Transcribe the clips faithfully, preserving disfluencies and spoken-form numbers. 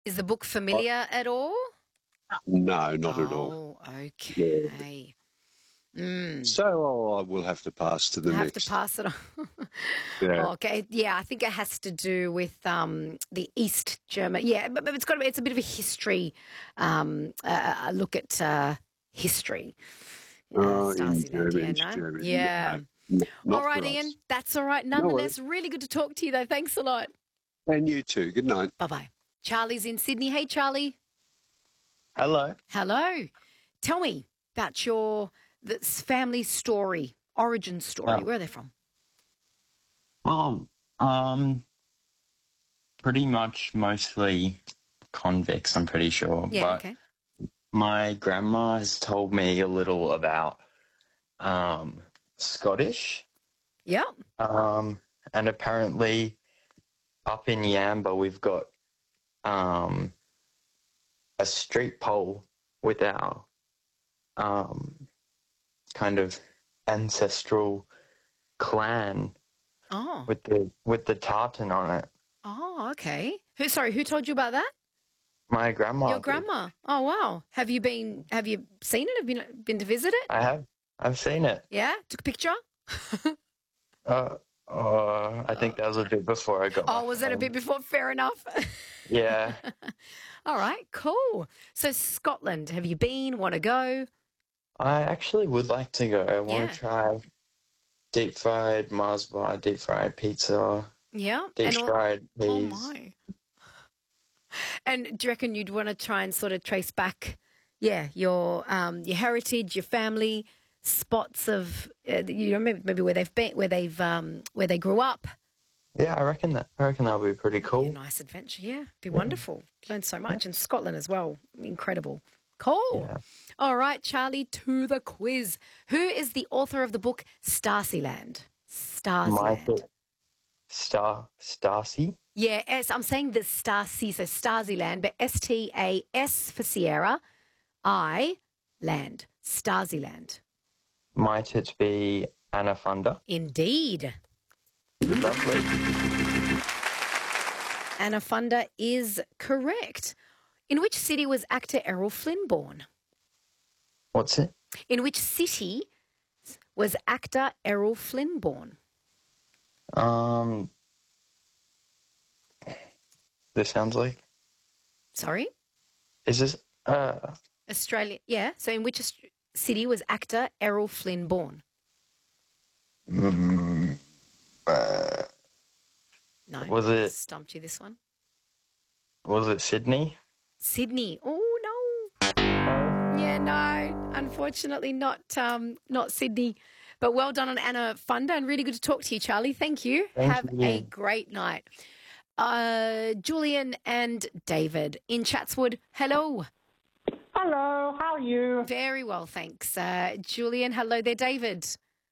Is the book I, familiar at all? no, not at all. Oh, Yeah. okay. Mm. So oh, I will have to pass to the I have to next. pass it on. Yeah. Oh, okay. Yeah, I think it has to do with um, the East German. Yeah, but, but it's got to be, it's a bit of a history, um, uh, a look at uh, history. Uh, Oh, in Stasi Land. Yeah, German, no? German. Yeah. No, n- All not right, for Ian. us. That's all right. No worries. Nonetheless, really good to talk to you, though. Thanks a lot. And you too. Good night. Bye bye. Charlie's in Sydney. Hey, Charlie. Hello. Hello. Tell me about your this family story, origin story. Oh, Where are they from? well, um, pretty much mostly convicts, I'm pretty sure. Yeah, But okay. my grandma has told me a little about um, Scottish. Yep. Um, and apparently up in Yamba, we've got um, a street pole with our um, kind of ancestral clan Oh. with the with the tartan on it. Oh, okay. Who sorry, who told you about that? My grandma Your did. grandma. Oh, wow. Have you been have you seen it? Have you been, been to visit it? I have. I've seen it. Yeah? Took a picture? Uh, uh, I think that was a bit before I got my Oh, was that a phone. bit before? Fair enough. Yeah. All right, cool. So Scotland, have you been? Want to go? I actually would like to go. I want Yeah. to try deep fried Mars bar, deep fried pizza, Yeah. deep And all, fried oh peas. my. And do you reckon you'd want to try and sort of trace back, yeah, your um, your heritage, your family, spots of uh, you know maybe, maybe where they've been, where they've um, where they grew up? Yeah, I reckon that. I reckon that would be pretty Be a cool. nice adventure, yeah. Be wonderful. Learn so much. And Scotland as well. Incredible. Cool. Yeah. All right, Charlie, to the quiz. Who is the author of the book Stasiland? My Stasiland. Star Stacy. Yeah, S, I'm saying the Stasi, so Stasiland, but S T A S for Sierra, I, land. Stasiland. Might it be Anna Funda? Indeed. Lovely. Anna Funda is correct. In which city was actor Errol Flynn born? What's it? In which city was actor Errol Flynn born? Um, this sounds like. Sorry? Is this? Uh, Australia. Yeah. So in which Aust- city was actor Errol Flynn born? mm, uh, No. was it? Stumped you this one. Was it Sydney? Sydney. Oh, no. Yeah, no. Unfortunately, not um, not Sydney. But well done on Anna Funda and really good to talk to you, Charlie. Thank you. Thank Have you. a great night. Uh, Julian and David in Chatswood. Hello. Hello, how are you? Very well, thanks. Uh, Julian, hello there, David.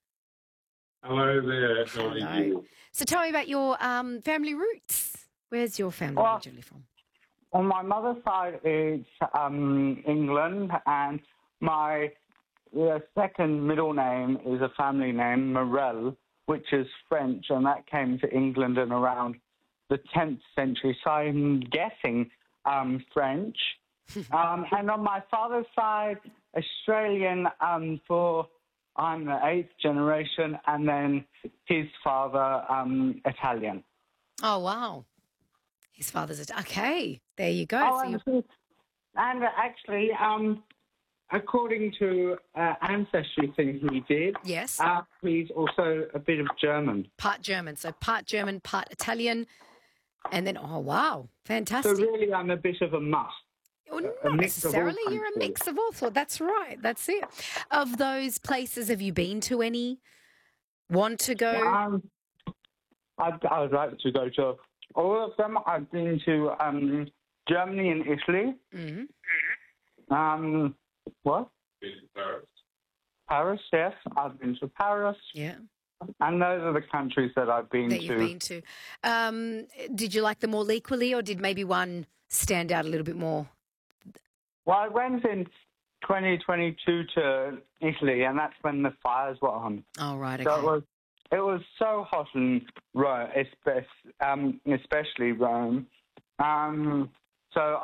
Hello there. How are Hello. you? So tell me about your um, family roots. Where's your family Well, originally from? On my mother's side, it's um, England, and my uh, second middle name is a family name, Morel, which is French, and that came to England in around the tenth century, so I'm guessing um, French. um, and on my father's side, Australian um, for I'm the eighth generation, and then his father, um, Italian. Oh, wow. His father's a... Okay, there you go. Oh, So and, you're so- and uh, actually, um, according to uh, ancestry thing he did, yes, uh, he's also a bit of German. part German. So part German, part Italian. And then, oh, wow, So fantastic. really, I'm a bit of a must. Well, a not mix of all necessarily. You're a countries. mix of all sorts. That's right. That's it. Of those places, have you been to any? Want to go? Um, I'd, I would like to go to all of them. I've been to um, Germany and Italy. Mm-hmm. Um, what? Been to Paris? Paris, yes. I've been to Paris. Yeah, And those are the countries that I've been that to. you've been to. Um, did you like them all equally, or did maybe one stand out a little bit more? Well, I went in twenty twenty-two to Italy, and that's when the fires were on. Oh, right. So it Okay. was, it was so hot in Rome, especially, um, especially Rome. Um, so